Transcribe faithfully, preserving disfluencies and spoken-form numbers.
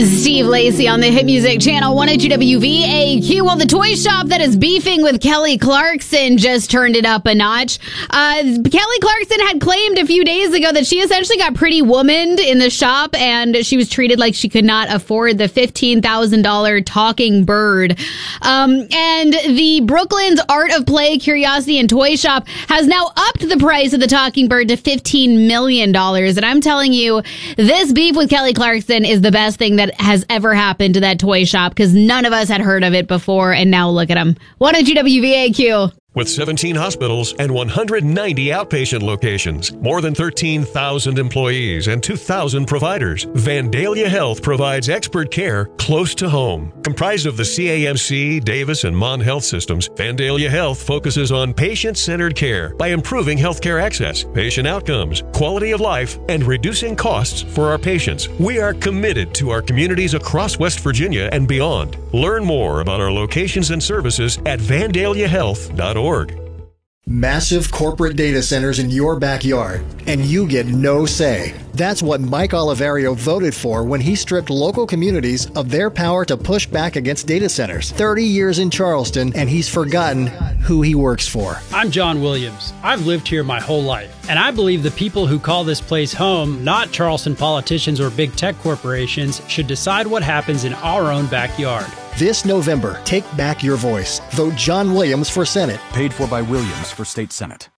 Steve Lacy on the Hit Music Channel, one oh two W V A Q. Well, the toy shop that is beefing with Kelly Clarkson just turned it up a notch. Uh, Kelly Clarkson had claimed a few days ago that she essentially got pretty womaned in the shop, and she was treated like she could not afford the fifteen thousand dollars talking bird. Um, and the Brooklyn's Art of Play Curiosity and Toy Shop has now upped the price of the talking bird to fifteen million dollars. And I'm telling you, this beef with Kelly Clarkson is the best thing that has ever happened to that toy shop, because none of us had heard of it before, and now look at them. one oh two W V A Q. With seventeen hospitals and one hundred ninety outpatient locations, more than thirteen thousand employees, and two thousand providers, Vandalia Health provides expert care close to home. Comprised of the C A M C, Davis, and Mon Health systems, Vandalia Health focuses on patient-centered care by improving healthcare access, patient outcomes, quality of life, and reducing costs for our patients. We are committed to our communities across West Virginia and beyond. Learn more about our locations and services at vandalia health dot org. Massive corporate data centers in your backyard, and you get no say. That's what Mike Oliverio voted for when he stripped local communities of their power to push back against data centers. thirty years in Charleston, and he's forgotten who he works for. I'm John Williams. I've lived here my whole life, and I believe the people who call this place home, not Charleston politicians or big tech corporations, should decide what happens in our own backyard. This November, take back your voice. Vote John Williams for Senate. Paid for by Williams for State Senate.